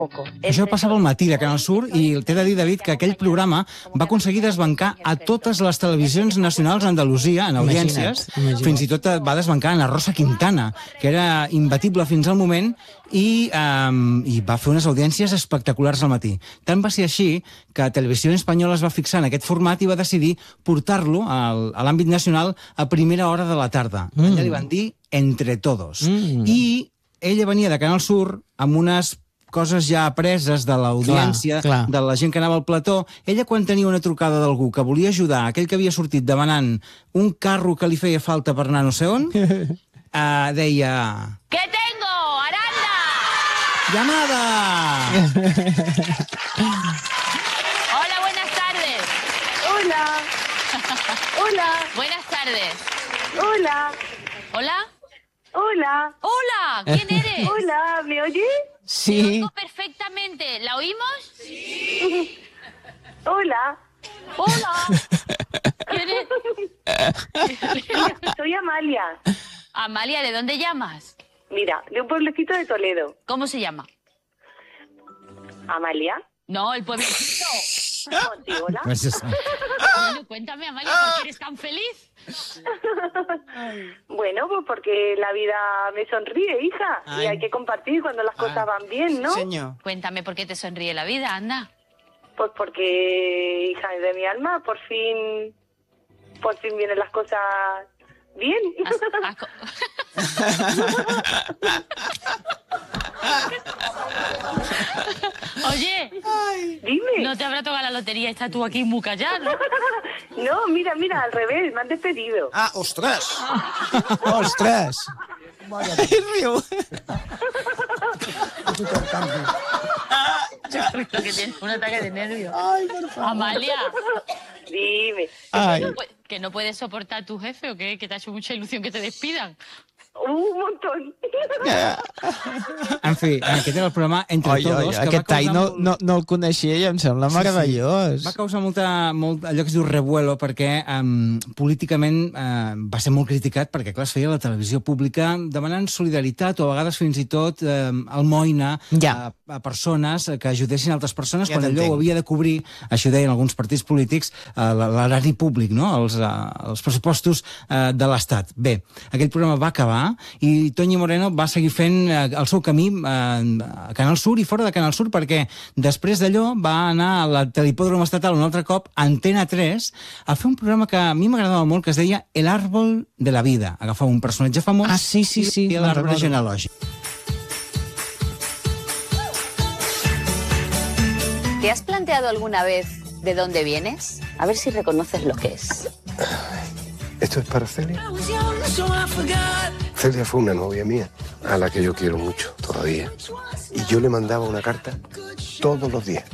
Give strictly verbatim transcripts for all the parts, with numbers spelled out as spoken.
poco. Això passava al matí de Canal Sur i t'he de dir, David, que aquell programa va aconseguir desbancar a totes les televisions nacionals d'Andalusia en audiències. Imagina't, imagina't. Fins i tot va desbancar a Rosa Quintana, que era imbatible fins al moment, i, um, i va fer unes audiències espectaculars al matí. Tant va ser així que Televisió Espanyola es va fixar en aquest format i va decidir portar-lo al, a l'àmbit nacional a primera hora de la tarda. Mm. Allà li van dir Entre Todos. Mm. I ella venia de Canal Sur amb unes coses ja apreses de l'audiència, de la gent que anava al plató. Ella, quan tenia una trucada d'algú que volia ajudar, aquell que havia sortit demanant un carro que li feia falta per anar no sé on, uh, deia... ¿Qué tengo, Aranda? ¡Llamada! Hola, buenas tardes. Hola. Hola. Buenas tardes. Hola. ¿Hola? Hola. Hola, ¿quién eres? Hola, ¿me oyes? Te Sí. oigo perfectamente. ¿La oímos? Sí. Hola. Hola. ¿Quién es? Soy Amalia. Amalia, ¿de dónde llamas? Mira, de un pueblecito de Toledo. ¿Cómo se llama? ¿Amalia? No, el pueblecito. Oh, sí, hola. Gràcies. Bueno, cuéntame, Amalia, ¿por qué eres tan feliz? Bueno, pues porque la vida me sonríe, hija. Ay. Y hay que compartir cuando las cosas van bien, ¿no? Señor. Cuéntame por qué te sonríe la vida, anda. Pues porque, hija de mi alma, por fin, por fin vienen las cosas bien. Has- has co- Oye, Dime. no te habrá tocado la lotería, está tú aquí muy callada, ¿no? No, mira, mira, al revés, me han despedido. Ah, ostres! Ostres! Ai, riu. Lo que tiene un ataque de nervios. Amalia, Dime. Ai. ¿no pu- ¿que no puedes soportar a tu jefe o qué? ¿Que te ha hecho mucha ilusión que te despidan? Un montón. En fi, aquest era el programa Entre Oi, Todos. oi, que va aquest tall causar no, molt- no, no el coneixia i em sembla meravellós. Va causar molta, molt, allò que es diu revuelo, perquè um, políticament uh, va ser molt criticat, perquè clar, es feia a la televisió pública demanant solidaritat o a vegades fins i tot um, almoina Ja. a, a persones que ajudessin altres persones Ja quan allò t'entenc. ho havia de cobrir, això deien alguns partits polítics, uh, l'erari públic, no? els, uh, els pressupostos uh, de l'Estat. Bé, aquell programa va acabar i Toñi Moreno va seguir fent uh, el seu camí uh, a Canal Sur i fora de Canal Sur, perquè després d'allò va anar a la Telehipòdrom Estatal un altre cop, Antena tres, a fer un programa que a mi m'agradava molt, que es deia El Árbol de la Vida. Agafava un personatge famós Ah, sí, sí, sí, i me'n l'arbre recordo. genealògic. ¿Te has planteado alguna vez de dónde vienes? A ver si reconoces lo que es. ¿Esto es para Celia? Celia fue una novia mía, a la que yo quiero mucho todavía. Y yo le mandaba una carta todos los días.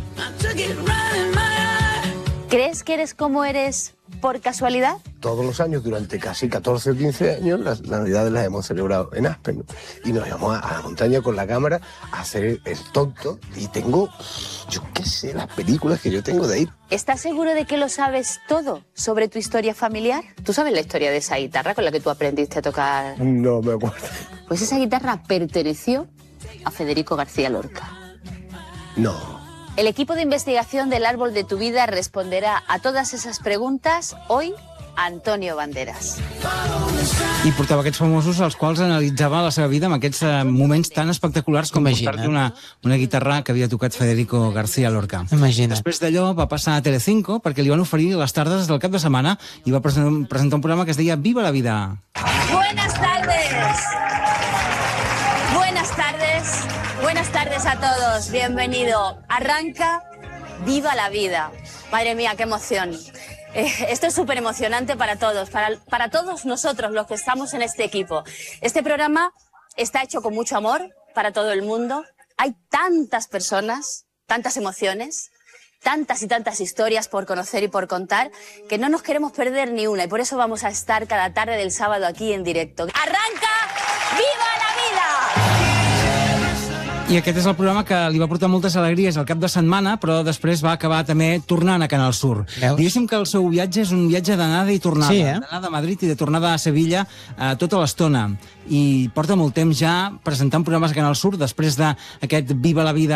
¿Crees que eres como eres por casualidad? Todos los años, durante casi catorce o quince años, las Navidades las hemos celebrado en Aspen, ¿no? Y nos íbamos a, a la montaña con la cámara a hacer el tonto. Y tengo, yo qué sé, las películas que yo tengo de ahí. ¿Estás seguro de que lo sabes todo sobre tu historia familiar? ¿Tú sabes la historia de esa guitarra con la que tú aprendiste a tocar? No me acuerdo. Pues esa guitarra perteneció a Federico García Lorca. No. El equipo de investigación del Árbol de tu Vida responderá a todas esas preguntas hoy a Antonio Banderas. I portava aquests famosos als quals analitzava la seva vida amb aquests uh, moments tan espectaculars com Imagina't. portar-te una, una guitarra que havia tocat Federico García Lorca. Imagina't. Després d'allò va passar a Telecinco perquè li van oferir les tardes del cap de setmana i va presentar, presentar un programa que es deia Viva la Vida. Buenas tardes. Buenas tardes. Buenas tardes a todos. Bienvenido. Arranca Viva la Vida. Madre mía, qué emoción. Eh, esto es súper emocionante para todos, para, para todos nosotros los que estamos en este equipo. Este programa está hecho con mucho amor para todo el mundo. Hay tantas personas, tantas emociones, tantas y tantas historias por conocer y por contar, que no nos queremos perder ni una y por eso vamos a estar cada tarde del sábado aquí en directo. ¡Arranca! ¡Viva la Vida! I aquest és el programa que li va portar moltes alegries al cap de setmana, però després va acabar també tornant a Canal Sur. Veus? Diguéssim que el seu viatge és un viatge d'anada i tornada. Sí, eh? D'anada a Madrid i de tornada a Sevilla eh, tota l'estona. I porta molt temps ja presentant programes a Canal Sur després d'aquest Viva la Vida